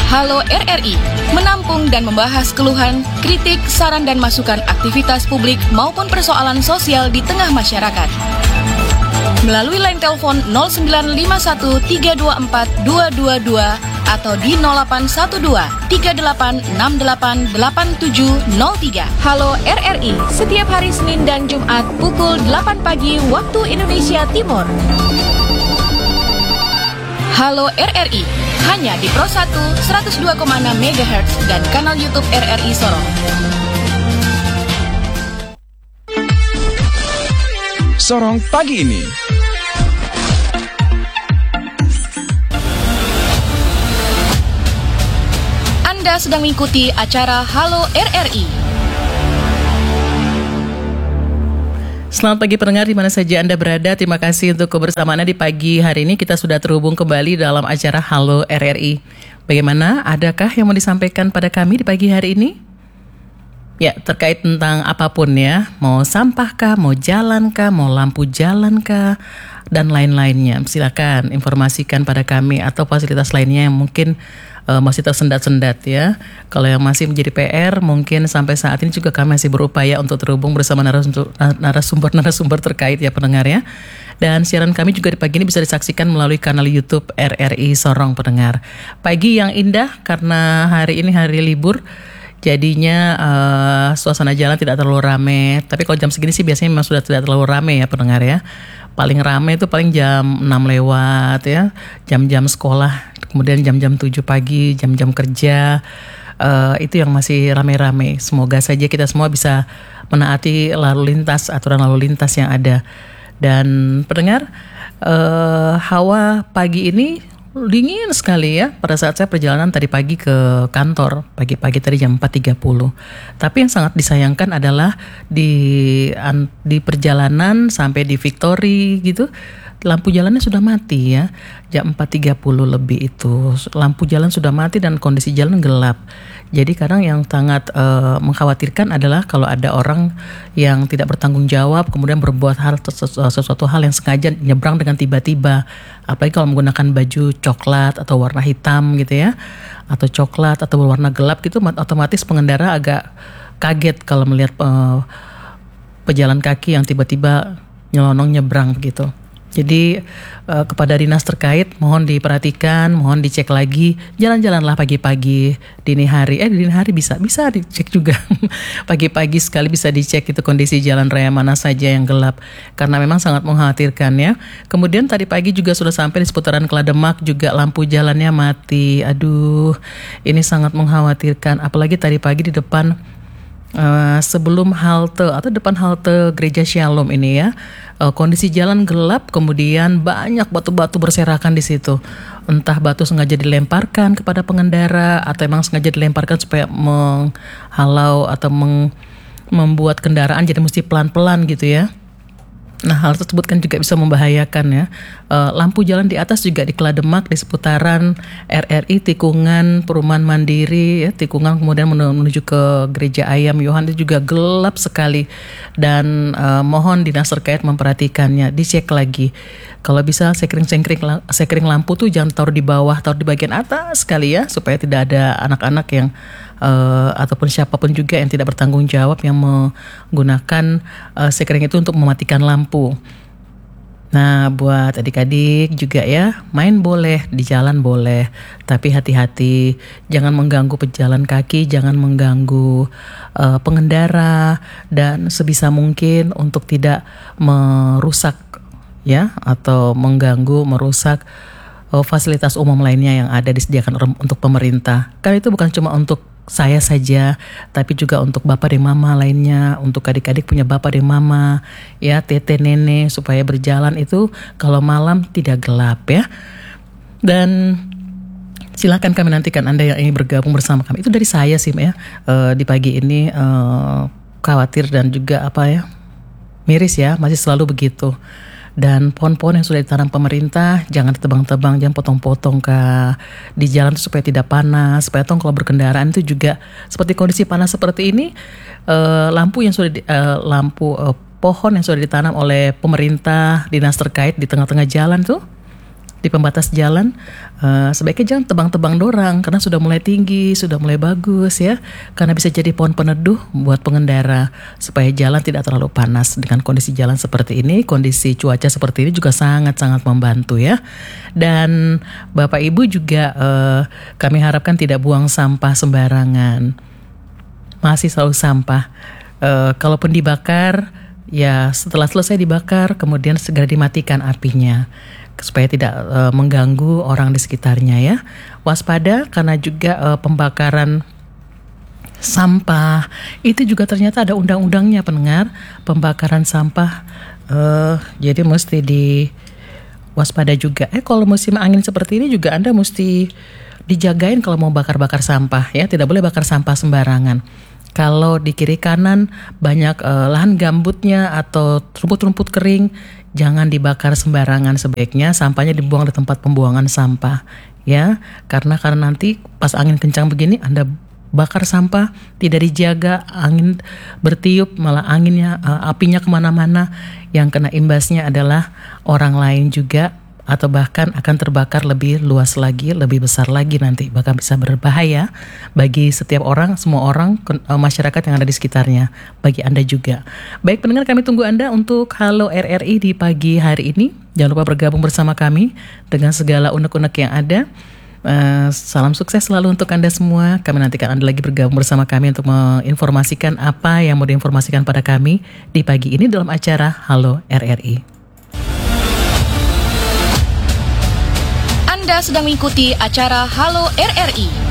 Halo RRI, menampung dan membahas keluhan, kritik, saran dan masukan aktivitas publik maupun persoalan sosial di tengah masyarakat. Melalui line telepon 0951324222 atau di 0812 38688703. Halo RRI, setiap hari Senin dan Jumat pukul 8 pagi waktu Indonesia Timur. Halo RRI, hanya di Pro 1 102,6 MHz dan kanal YouTube RRI Sorong. Sorong pagi ini. Anda sedang mengikuti acara Halo RRI. Selamat pagi pendengar di mana saja Anda berada. Terima kasih untuk kebersamaannya di pagi hari ini. Kita sudah terhubung kembali dalam acara Halo RRI. Bagaimana? Adakah yang mau disampaikan pada kami di pagi hari ini? Ya, terkait tentang apapun ya. Mau sampah kah, mau jalan kah, mau lampu jalan kah, dan lain-lainnya. Silakan informasikan pada kami atau fasilitas lainnya yang mungkin masih tersendat-sendat ya. Kalau yang masih menjadi PR, mungkin sampai saat ini juga kami masih berupaya untuk terhubung bersama narasumber terkait ya pendengar ya. Dan siaran kami juga di pagi ini bisa disaksikan melalui kanal YouTube RRI Sorong pendengar. Pagi yang indah karena hari ini hari libur. Jadinya suasana jalan tidak terlalu ramai. Tapi kalau jam segini sih biasanya memang sudah tidak terlalu ramai ya pendengar ya. Paling ramai itu paling jam 6 lewat ya. Jam-jam sekolah. Kemudian jam-jam 7 pagi, jam-jam kerja. Itu yang masih ramai-ramai. Semoga saja kita semua bisa menaati aturan lalu lintas yang ada. Dan pendengar, hawa pagi ini dingin sekali ya pada saat saya perjalanan tadi pagi ke kantor pagi-pagi tadi jam 4.30. Tapi yang sangat disayangkan adalah di perjalanan sampai di Victory gitu lampu jalannya sudah mati ya. Jam 4.30 lebih itu lampu jalan sudah mati dan kondisi jalan gelap. Jadi kadang yang sangat mengkhawatirkan adalah kalau ada orang yang tidak bertanggung jawab kemudian berbuat sesuatu hal yang sengaja nyebrang dengan tiba-tiba. Apalagi kalau menggunakan baju coklat atau warna hitam gitu ya. Atau coklat atau berwarna gelap gitu, otomatis pengendara agak kaget kalau melihat pejalan kaki yang tiba-tiba nyelonong nyebrang begitu. Jadi kepada dinas terkait mohon diperhatikan, mohon dicek lagi. Jalan-jalanlah pagi-pagi dini hari bisa dicek juga. Pagi-pagi sekali bisa dicek itu kondisi jalan raya mana saja yang gelap karena memang sangat mengkhawatirkan ya. Kemudian tadi pagi juga sudah sampai di seputaran Klademak juga lampu jalannya mati. Aduh, ini sangat mengkhawatirkan apalagi tadi pagi di depan sebelum halte atau depan halte Gereja Shalom ini ya, kondisi jalan gelap, kemudian banyak batu-batu berserakan di situ. Entah batu sengaja dilemparkan kepada pengendara atau emang sengaja dilemparkan supaya menghalau atau membuat kendaraan jadi mesti pelan-pelan gitu ya. Nah, hal tersebut kan juga bisa membahayakan ya. Lampu jalan di atas juga di Klademak, di seputaran RRI, tikungan Perumahan Mandiri, ya, tikungan kemudian menuju ke Gereja Ayam Yohanes juga gelap sekali. Dan mohon dinas terkait memperhatikannya, dicek lagi. Kalau bisa sekring lampu tuh jangan taruh di bawah, taruh di bagian atas sekali ya, supaya tidak ada anak-anak yang ataupun siapapun juga yang tidak bertanggung jawab yang menggunakan sekring itu untuk mematikan lampu. Nah, buat adik-adik juga ya, main boleh, di jalan boleh, tapi hati-hati, jangan mengganggu pejalan kaki, jangan mengganggu pengendara, dan sebisa mungkin untuk tidak merusak ya, atau merusak fasilitas umum lainnya yang ada disediakan untuk pemerintah. Karena itu bukan cuma untuk saya saja, tapi juga untuk bapak dan mama lainnya, untuk adik-adik punya bapak dan mama, ya, tete nenek, supaya berjalan itu kalau malam tidak gelap ya. Dan silakan kami nantikan Anda yang ingin bergabung bersama kami. Itu dari saya sih ya, di pagi ini khawatir dan juga miris ya, masih selalu begitu. Dan pohon-pohon yang sudah ditanam pemerintah jangan ditebang-tebang, jangan potong-potong di jalan itu supaya tidak panas, supaya kalau berkendaraan itu juga seperti kondisi panas seperti ini, pohon yang sudah ditanam oleh pemerintah, dinas terkait di tengah-tengah jalan tuh di pembatas jalan, sebaiknya jangan tebang-tebang dorang karena sudah mulai tinggi, sudah mulai bagus ya. Karena bisa jadi pohon peneduh buat pengendara supaya jalan tidak terlalu panas. Dengan kondisi jalan seperti ini, kondisi cuaca seperti ini juga sangat-sangat membantu ya. Dan Bapak Ibu juga kami harapkan tidak buang sampah sembarangan. Masih selalu sampah. Kalaupun dibakar, ya setelah selesai dibakar kemudian segera dimatikan apinya supaya tidak mengganggu orang di sekitarnya ya. Waspada karena juga pembakaran sampah itu juga ternyata ada undang-undangnya pendengar. Pembakaran sampah jadi mesti diwaspada juga. Kalau musim angin seperti ini juga Anda mesti dijagain kalau mau bakar-bakar sampah ya. Tidak boleh bakar sampah sembarangan. Kalau di kiri kanan banyak lahan gambutnya atau rumput-rumput kering, jangan dibakar sembarangan, sebaiknya sampahnya dibuang di tempat pembuangan sampah ya. Karena nanti pas angin kencang begini Anda bakar sampah tidak dijaga, angin bertiup malah apinya kemana-mana, yang kena imbasnya adalah orang lain juga, atau bahkan akan terbakar lebih luas lagi, lebih besar lagi nanti, bahkan bisa berbahaya bagi setiap orang, semua orang, masyarakat yang ada di sekitarnya, bagi Anda juga. Baik pendengar, kami tunggu Anda untuk Halo RRI di pagi hari ini. Jangan lupa bergabung bersama kami dengan segala unek-unek yang ada. Salam sukses selalu untuk Anda semua. Kami nantikan Anda lagi bergabung bersama kami untuk menginformasikan apa yang mau diinformasikan pada kami di pagi ini dalam acara Halo RRI. Anda sedang mengikuti acara Halo RRI